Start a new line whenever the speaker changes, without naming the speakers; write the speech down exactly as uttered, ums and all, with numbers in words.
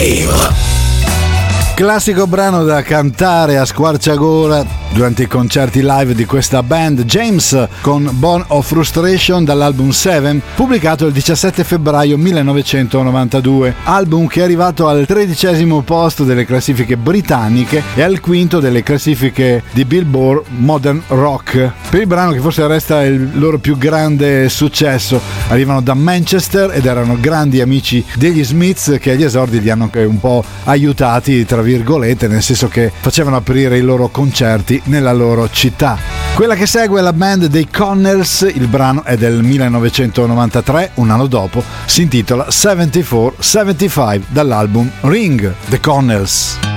Wave.
Classico brano da cantare a squarciagola durante i concerti live di questa band, James con Born of Frustration dall'album Seven, pubblicato il diciassette febbraio millenovecentonovantadue, album che è arrivato al tredicesimo posto delle classifiche britanniche e al quinto delle classifiche di Billboard Modern Rock. Per il brano che forse resta il loro più grande successo, arrivano da Manchester ed erano grandi amici degli Smiths, che agli esordi li hanno un po' aiutati, tra virgolette, nel senso che facevano aprire i loro concerti nella loro città. Quella che segue è la band dei Connells, il brano è del millenovecentonovantatré, un anno dopo, si intitola settantaquattro settantacinque dall'album Ring, The Connells.